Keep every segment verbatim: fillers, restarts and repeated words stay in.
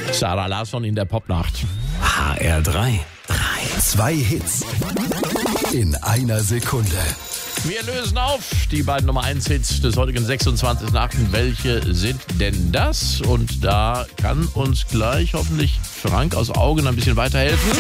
Sarah Larsson in der Popnacht. H R drei. drei. Zwei Hits in einer Sekunde. Wir lösen auf die beiden Nummer eins Hits des heutigen sechsundzwanzigsten achten Welche sind denn das? Und da kann uns gleich hoffentlich Frank aus Augen ein bisschen weiterhelfen.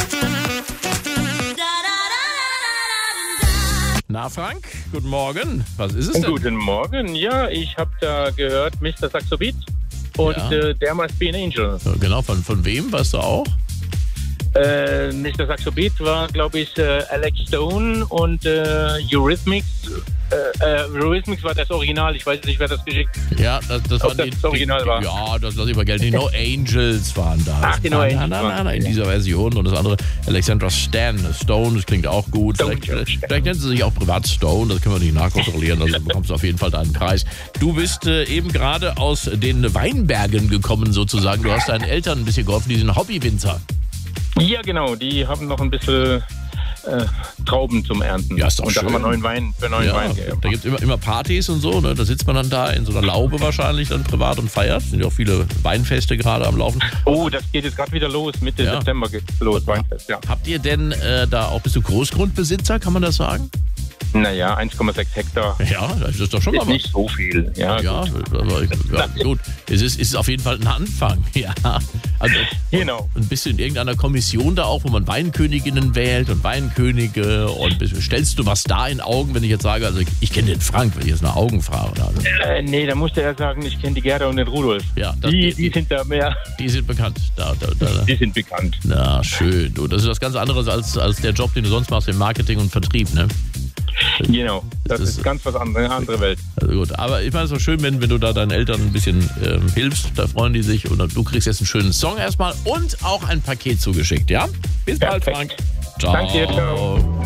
Na Frank, guten Morgen. Was ist es denn? Guten Morgen. Ja, ich habe da gehört Mister Saxo Beat und Ja. äh, There Must Be an Angel. Genau, von, von wem, weißt du auch? Äh, Mister Saxo Beat war, glaube ich, äh, Alex Stone und äh, Eurythmics. Äh, äh, Eurythmics war das Original. Ich weiß nicht, wer das geschickt hat. Ja, das, das Ob waren das die, das Original die, war. Ja, das lasse ich mal gelten. Die No Angels waren da. Ach, die No Nein, Angels nein, waren nein, nein, in das, dieser Version. Und das andere, Alexandra Stan, Stone, das klingt auch gut. Stone, Vielleicht, Stone. vielleicht nennt sie sich auch privat Stone, das können wir nicht nachkontrollieren. Also bekommst du auf jeden Fall deinen Preis. Du bist äh, eben gerade aus den Weinbergen gekommen sozusagen. Du hast deinen Eltern ein bisschen geholfen, die sind Hobbywinzer. Ja, genau. Die haben noch ein bisschen äh, Trauben zum Ernten. Ja, ist doch und da schön. haben wir neuen Wein für neuen Ja, Wein. da gibt es immer, immer Partys und so. Ne? Da sitzt man dann da in so einer Laube wahrscheinlich dann privat und feiert. Es sind ja auch viele Weinfeste gerade am Laufen. Oh, das geht jetzt gerade wieder los. Mitte Ja. September geht's los. Weinfest, ja. Habt ihr denn äh, da auch, bist du Großgrundbesitzer, kann man das sagen? Naja, eins Komma sechs Hektar. Ja, das ist doch schon mal Ist was. nicht so viel. Ja, Ja, gut. aber ich, ja gut. Es ist, ist auf jeden Fall ein Anfang. Ja. Also, Genau. ein bisschen in irgendeiner Kommission da auch, wo man Weinköniginnen wählt und Weinkönige. Und bist- stellst du was da in Augen, wenn ich jetzt sage, also ich, ich kenne den Frank, wenn ich jetzt nach Augen frage. Also, Äh, nee, da musste er sagen, ich kenne die Gerda und den Rudolf. Ja, das- die, die- die sind da mehr, die sind bekannt. Da, da, da. die sind bekannt. Na, schön. Du, das ist was ganz anderes als, als der Job, den du sonst machst im Marketing und Vertrieb, ne? Genau, das, Das ist ist- ganz was anderes, eine andere Welt. Also gut, aber ich meine, es ist doch schön, wenn, wenn du da deinen Eltern ein bisschen ähm, hilfst, da freuen die sich und du kriegst jetzt einen schönen Song erstmal und auch ein Paket zugeschickt, ja? Bis bald, Perfekt. Frank. Ciao. Danke, ciao.